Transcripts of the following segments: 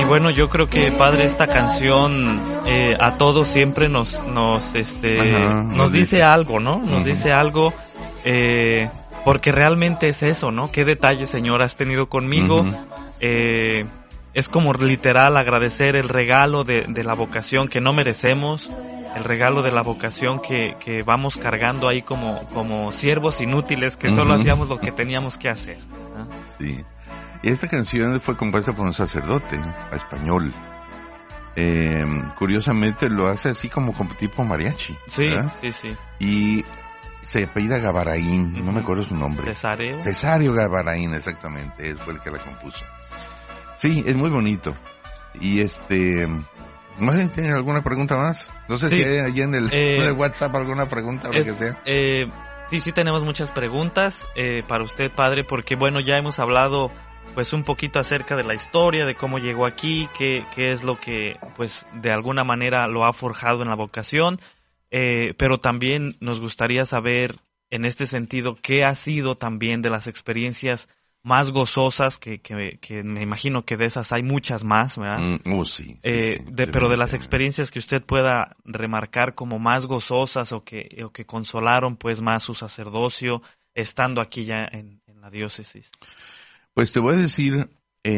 bueno, yo creo que, padre, esta canción a todos siempre nos dice algo, ¿no? Nos dice algo, porque realmente es eso, ¿no? ¿Qué detalle, Señor, has tenido conmigo? Es como literal agradecer el regalo de la vocación que no merecemos, el regalo de la vocación que vamos cargando ahí como siervos inútiles que solo hacíamos lo que teníamos que hacer, ¿no? Sí. Y esta canción fue compuesta por un sacerdote español. Curiosamente lo hace así como tipo mariachi. Sí, ¿verdad? sí. Y se apellida Gavaraín, no me acuerdo su nombre. Cesario Gavaraín, exactamente, él fue el que la compuso. Sí, es muy bonito. Y ¿tiene alguna pregunta más? No sé si hay allí en el WhatsApp alguna pregunta o lo que sea. Sí, tenemos muchas preguntas para usted, padre, porque bueno, ya hemos hablado pues un poquito acerca de la historia, de cómo llegó aquí, qué es lo que pues de alguna manera lo ha forjado en la vocación, pero también nos gustaría saber en este sentido qué ha sido también de las experiencias más gozosas, que me imagino que de esas hay muchas más, ¿verdad? Sí, pero de las experiencias que usted pueda remarcar como más gozosas o que consolaron pues más su sacerdocio estando aquí ya en la diócesis. Pues te voy a decir,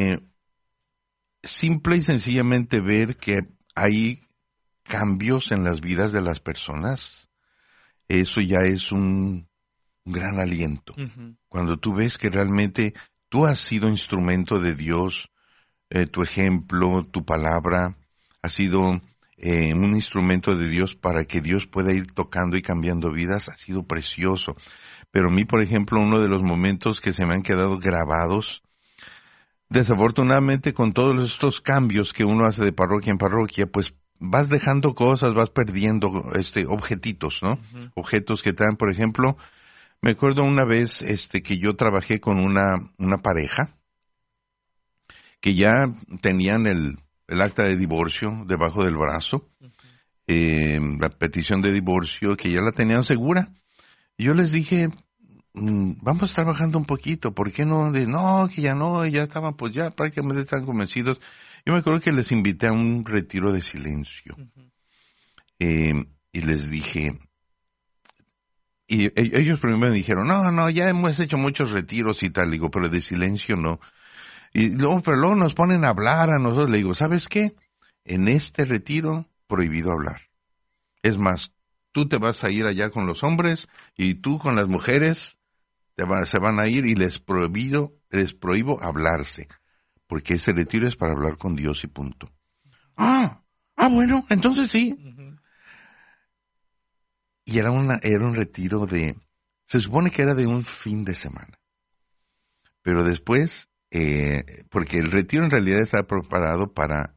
simple y sencillamente ver que hay cambios en las vidas de las personas, eso ya es un gran aliento. Cuando tú ves que realmente tú has sido instrumento de Dios, tu ejemplo, tu palabra, ha sido un instrumento de Dios para que Dios pueda ir tocando y cambiando vidas, ha sido precioso. Pero a mí, por ejemplo, uno de los momentos que se me han quedado grabados, desafortunadamente con todos estos cambios que uno hace de parroquia en parroquia, pues vas dejando cosas, vas perdiendo objetitos, ¿no? Objetos que te dan, por ejemplo, me acuerdo una vez que yo trabajé con una pareja que ya tenían el acta de divorcio debajo del brazo, la petición de divorcio, que ya la tenían segura. Y yo les dije, vamos trabajando un poquito, ¿por qué no? No, que ya no, ya estaban, pues ya prácticamente están convencidos. Yo me acuerdo que les invité a un retiro de silencio. Y les dije, y ellos primero me dijeron, no, ya hemos hecho muchos retiros y tal, digo, pero de silencio no. Y luego nos ponen a hablar a nosotros, le digo, ¿sabes qué? En este retiro, prohibido hablar. Es más, tú te vas a ir allá con los hombres y tú con las mujeres se van a ir y les prohíbo hablarse, porque ese retiro es para hablar con Dios y punto. Bueno, entonces sí. Y era un retiro se supone que era de un fin de semana, pero después, porque el retiro en realidad estaba preparado para